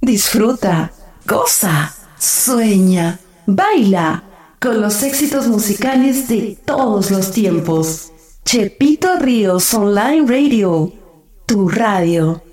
Disfruta, goza, sueña, baila con los éxitos musicales de todos los tiempos. Chepito Ríos Online Radio, tu radio.